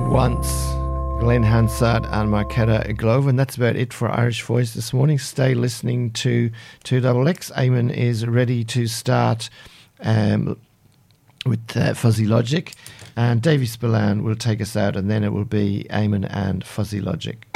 Once, Glenn Hansard and Marketa Glover, and that's about it for Irish Voice this morning. Stay listening to 2XX. Eamon is ready to start with Fuzzy Logic, and Davy Spillane will take us out, and then it will be Eamon and Fuzzy Logic.